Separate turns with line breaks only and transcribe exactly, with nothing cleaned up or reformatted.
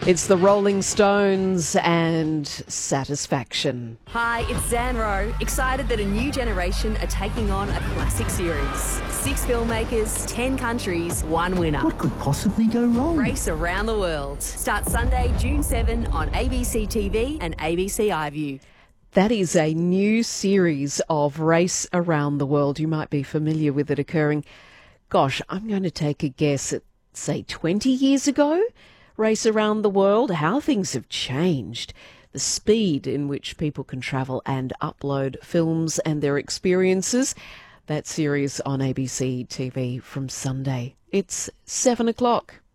It's the Rolling Stones and Satisfaction.
Hi, it's Zan Rowe, excited that a new generation are taking on a classic series. Six filmmakers, ten countries, one winner.
What could possibly go wrong?
Race Around the World. Starts Sunday, June seventh on A B C T V and A B C iView.
That is a new series of Race Around the World. You might be familiar with it occurring, gosh, I'm going to take a guess at, say, twenty years ago. Race Around the World, how things have changed. The speed in which people can travel and upload films and their experiences. That series on A B C T V from Sunday. It's seven o'clock.